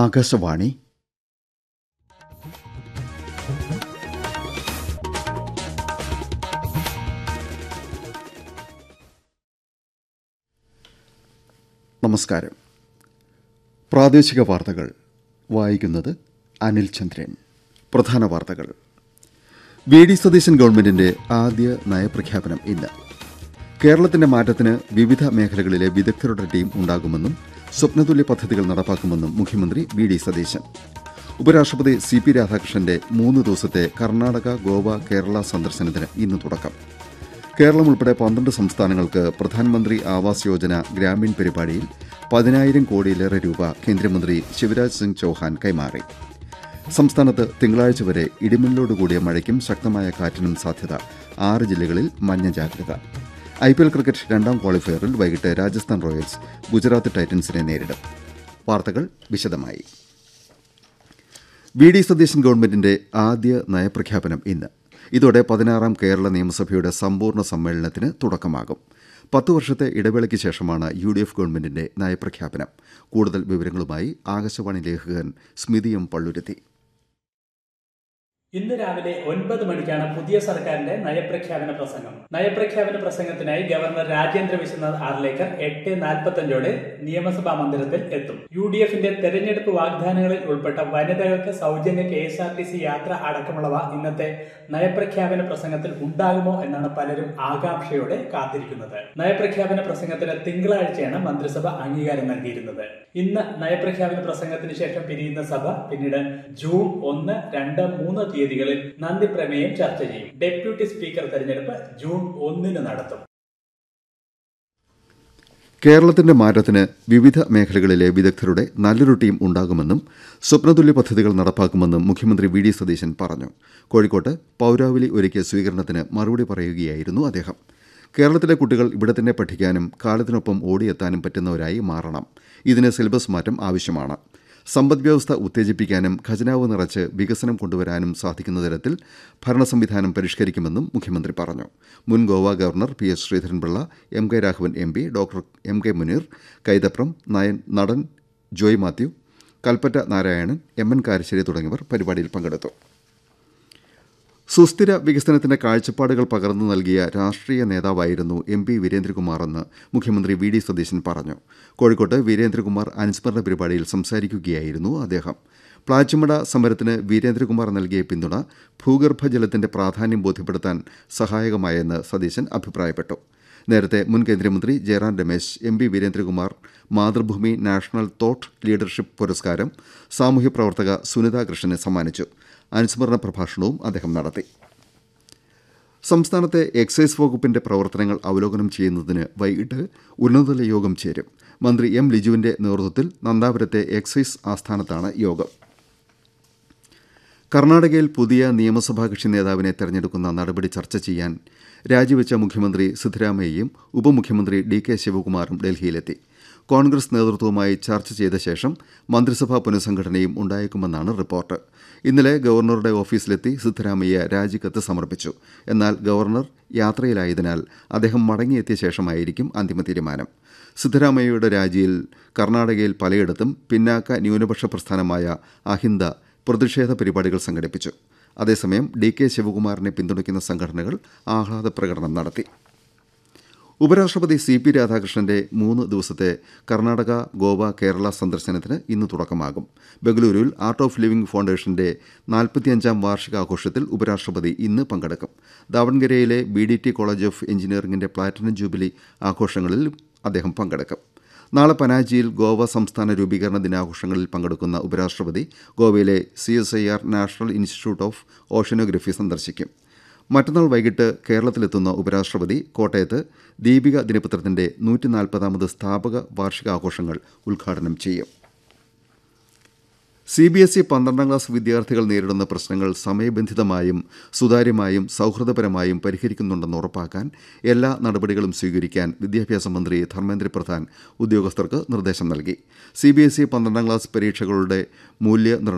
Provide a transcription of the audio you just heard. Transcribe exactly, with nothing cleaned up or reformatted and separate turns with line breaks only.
ആകാശവാണി. നമസ്കാരം. പ്രാദേശിക വാർത്തകൾ വായിക്കുന്നത് അനിൽ ചന്ദ്രൻ. പ്രധാന വാർത്തകൾ. വി ഡി സതീശൻ ഗവൺമെന്റിന്റെ ആദ്യ നയപ്രഖ്യാപനം ഇന്ന്. കേരളത്തിന്റെ മാറ്റത്തിന് വിവിധ മേഖലകളിലെ വിദഗ്ധരുടെ ടീം ഉണ്ടാകുമെന്നും സ്വപ്നതുല്യ പദ്ധതികൾ നടപ്പാക്കുമെന്നും മുഖ്യമന്ത്രി വി ഡി സതീശൻ. ഉപരാഷ്ട്രപതി സി പി രാധാകൃഷ്ണന്റെ മൂന്ന് ദിവസത്തെ കർണാടക, ഗോവ, കേരള സന്ദർശനത്തിന് ഇന്ന് തുടക്കം. കേരളം ഉൾപ്പെടെ പന്ത്രണ്ട് സംസ്ഥാനങ്ങൾക്ക് പ്രധാനമന്ത്രി ആവാസ് യോജന ഗ്രാമീൺ പരിപാടിയിൽ പതിനായിരം കോടിയിലേറെ രൂപ കേന്ദ്രമന്ത്രി ശിവരാജ് സിംഗ് ചൌഹാൻ കൈമാറി. സംസ്ഥാനത്ത് തിങ്കളാഴ്ച വരെ ഇടിമിന്നലോടുകൂടിയ മഴയ്ക്കും ശക്തമായ കാറ്റിനും സാധ്യത. ആറ് ജില്ലകളിൽ മഞ്ഞ ജാഗ്രത. ഐ പി എൽ ക്രിക്കറ്റ് രണ്ടാം ക്വാളിഫയറിൽ വൈകിട്ട് രാജസ്ഥാൻ റോയൽസ് ഗുജറാത്ത് ടൈറ്റൻസിനെ നേരിടും. വാർത്തകൾ വിശദമായി. വി ഡി സതീശൻ ഗവൺമെന്റിന്റെ ആദ്യ നയപ്രഖ്യാപനം ഇന്ന്. ഇതോടെ പതിനാറാം കേരള നിയമസഭയുടെ സമ്പൂർണ്ണ സമ്മേളനത്തിന് തുടക്കമാകും. പത്ത് വർഷത്തെ ഇടവേളയ്ക്ക് ശേഷമാണ് യു ഡി എഫ് ഗവൺമെന്റിന്റെ നയപ്രഖ്യാപനം. കൂടുതൽ വിവരങ്ങളുമായി ആകാശവാണി ലേഖകൻ സ്മിതി എം പള്ളുരുത്തി.
ഇന്ന് രാവിലെ ഒൻപത് മണിക്കാണ് പുതിയ സർക്കാരിന്റെ നയപ്രഖ്യാപന പ്രസംഗം. നയപ്രഖ്യാപന പ്രസംഗത്തിനായി ഗവർണർ രാജേന്ദ്ര വിശ്വനാഥ് ആർലേക്കർ എട്ട് നാൽപ്പത്തഞ്ചോടെ നിയമസഭാ മന്ദിരത്തിൽ എത്തും. യു ഡി എഫിന്റെ തെരഞ്ഞെടുപ്പ് വാഗ്ദാനങ്ങളിൽ ഉൾപ്പെട്ട വനിതകൾക്ക് സൗജന്യ K S R T C യാത്ര അടക്കമുള്ളവ ഇന്നത്തെ നയപ്രഖ്യാപന പ്രസംഗത്തിൽ ഉണ്ടാകുമോ എന്നാണ് പലരും ആകാംക്ഷയോടെ കാത്തിരിക്കുന്നത്. നയപ്രഖ്യാപന പ്രസംഗത്തിന് തിങ്കളാഴ്ചയാണ് മന്ത്രിസഭ അംഗീകാരം നൽകിയിരുന്നത്. ഇന്ന് നയപ്രഖ്യാപന പ്രസംഗത്തിന് ശേഷം പിരിയുന്ന സഭ പിന്നീട് ജൂൺ ഒന്ന്, രണ്ട്, മൂന്ന് തീയതികളിൽ നന്ദി പ്രമേയം ചർച്ച ചെയ്യും. ഡെപ്യൂട്ടി സ്പീക്കർ തെരഞ്ഞെടുപ്പ് ജൂൺ ഒന്നിന് നടത്തും.
കേരളത്തിന്റെ മാറ്റത്തിന് വിവിധ മേഖലകളിലെ വിദഗ്ധരുടെ നല്ലൊരു ടീം ഉണ്ടാകുമെന്നും സ്വപ്നതുല്യ പദ്ധതികൾ നടപ്പാക്കുമെന്നും മുഖ്യമന്ത്രി വി ഡി സതീശൻ പറഞ്ഞു. കോഴിക്കോട്ട് പൌരാവലി ഒരുക്കിയ സ്വീകരണത്തിന് മറുപടി പറയുകയായിരുന്നു അദ്ദേഹം. കേരളത്തിലെ കുട്ടികൾ ഇവിടെ തന്നെ പഠിക്കാനും കാലത്തിനൊപ്പം ഓടിയെത്താനും പറ്റുന്നവരായി മാറണം. ഇതിന് സിലബസ് മാറ്റം ആവശ്യമാണ്. സമ്പദ്വ്യവസ്ഥ ഉത്തേജിപ്പിക്കാനും ഖജനാവ് നിറച്ച് വികസനം കൊണ്ടുവരാനും സാധിക്കുന്ന തരത്തിൽ ഭരണ സംവിധാനം പരിഷ്കരിക്കുമെന്നും മുഖ്യമന്ത്രി പറഞ്ഞു. മുൻ Goa governor P S Sreedharan Pillai, M K Raghavan M P, doctor M K Muneer, Kaithapram nine നടൻ ജോയ് മാത്യു, കൽപ്പറ്റ നാരായണൻ, എം എൻ കാരശ്ശേരി തുടങ്ങിയവർ പരിപാടിയിൽ പങ്കെടുത്തു. സുസ്ഥിര വികസനത്തിന്റെ കാഴ്ചപ്പാടുകൾ പകർന്നു നൽകിയ രാഷ്ട്രീയ നേതാവായിരുന്നു എം പി വീരേന്ദ്രകുമാറെന്ന് മുഖ്യമന്ത്രി വി ഡി സതീശൻ പറഞ്ഞു. കോഴിക്കോട്ട് വീരേന്ദ്രകുമാർ അനുസ്മരണ പരിപാടിയിൽ സംസാരിക്കുകയായിരുന്നു അദ്ദേഹം. പ്ലാച്ചിമട സമരത്തിന് വീരേന്ദ്രകുമാർ നൽകിയ പിന്തുണ ഭൂഗർഭജലത്തിന്റെ പ്രാധാന്യം ബോധ്യപ്പെടുത്താൻ സഹായകമായെന്ന് സതീശൻ അഭിപ്രായപ്പെട്ടു. നേരത്തെ മുൻ കേന്ദ്രമന്ത്രി Jayaram Ramesh M P Veerendrakumar Mathrubhumi national thought leadership പുരസ്കാരം സാമൂഹ്യ പ്രവർത്തക സുനിത കൃഷ്ണന് സമ്മാനിച്ചു. അനുസ്മരണ പ്രഭാഷണവും അദ്ദേഹം നടത്തി. സംസ്ഥാനത്തെ എക്സൈസ് വകുപ്പിന്റെ പ്രവർത്തനങ്ങൾ അവലോകനം ചെയ്യുന്നതിന് വൈകിട്ട് ഉന്നതതല യോഗം ചേരും. മന്ത്രി എം ലിജുവിന്റെ നേതൃത്വത്തിൽ നന്ദാപുരത്തെ എക്സൈസ് ആസ്ഥാനത്താണ് യോഗം. കർണാടകയിൽ പുതിയ നിയമസഭാ കക്ഷി നേതാവിനെ തെരഞ്ഞെടുക്കുന്ന നടപടി ചർച്ച ചെയ്യാൻ രാജിവെച്ച മുഖ്യമന്ത്രി സിദ്ധരാമയ്യയും ഉപമുഖ്യമന്ത്രി ഡി കെ ശിവകുമാറും ഡൽഹിയിലെത്തി. കോൺഗ്രസ് നേതൃത്വവുമായി ചർച്ച ചെയ്ത ശേഷം മന്ത്രിസഭാ പുനഃസംഘടനയും ഉണ്ടായേക്കുമെന്നാണ് റിപ്പോർട്ട്. ഇന്നലെ ഗവർണറുടെ ഓഫീസിലെത്തി സിദ്ധരാമയ്യ രാജിക്കത്ത് സമർപ്പിച്ചു. എന്നാൽ ഗവർണർ യാത്രയിലായതിനാൽ അദ്ദേഹം മടങ്ങിയെത്തിയ ശേഷമായിരിക്കും അന്തിമ തീരുമാനം. സിദ്ധരാമയ്യയുടെ രാജിയിൽ കർണാടകയിൽ പലയിടത്തും പിന്നാക്ക ന്യൂനപക്ഷ പ്രസ്ഥാനമായ അഹിന്ദ പ്രതിഷേധ പരിപാടികൾ സംഘടിപ്പിച്ചു. അതേസമയം ഡി കെ ശിവകുമാറിനെ പിന്തുണയ്ക്കുന്ന സംഘടനകൾ ആഹ്ലാദ പ്രകടനം നടത്തി. ഉപരാഷ്ട്രപതി സി പി രാധാകൃഷ്ണന്റെ മൂന്ന് ദിവസത്തെ കർണാടക, ഗോവ, കേരള സന്ദർശനത്തിന് ഇന്ന് തുടക്കമാകും. ബംഗളൂരുവിൽ ആർട്ട് ഓഫ് ലിവിംഗ് ഫൗണ്ടേഷന്റെ നാൽപ്പത്തിയഞ്ചാം വാർഷികാഘോഷത്തിൽ ഉപരാഷ്ട്രപതി ഇന്ന് പങ്കെടുക്കും. ദാവൺഗരയിലെ B D T college of എഞ്ചിനീയറിംഗിന്റെ പ്ലാറ്റിനം ജൂബിലി ആഘോഷങ്ങളിൽ അദ്ദേഹം പങ്കെടുക്കും. നാളെ പനാജിയിൽ ഗോവ സംസ്ഥാന രൂപീകരണ ദിനാഘോഷങ്ങളിൽ പങ്കെടുക്കുന്ന ഉപരാഷ്ട്രപതി ഗോവയിലെ C S I R national institute of oceanography സന്ദർശിക്കും. മറ്റന്നാൾ വൈകിട്ട് കേരളത്തിലെത്തുന്ന ഉപരാഷ്ട്രപതി കോട്ടയത്ത് ദീപിക ദിനപത്രത്തിന്റെ നൂറ്റി നാൽപ്പതാമത് സ്ഥാപക വാർഷികാഘോഷങ്ങൾ ഉദ്ഘാടനം ചെയ്യും. സി ബി എസ് ഇ പന്ത്രണ്ടാം ക്ലാസ് വിദ്യാർത്ഥികൾ നേരിടുന്ന പ്രശ്നങ്ങൾ സമയബന്ധിതമായും സുതാര്യമായും സൌഹൃദപരമായും പരിഹരിക്കുന്നുണ്ടെന്ന് ഉറപ്പാക്കാൻ എല്ലാ നടപടികളും സ്വീകരിക്കാൻ വിദ്യാഭ്യാസ മന്ത്രി ധർമ്മേന്ദ്ര പ്രധാൻ ഉദ്യോഗസ്ഥർക്ക് നിർദ്ദേശം നൽകി. സി ബി എസ് ഇ പന്ത്രണ്ടാം ക്ലാസ് പരീക്ഷകളുടെ മൂല്യനിർണ്ണയം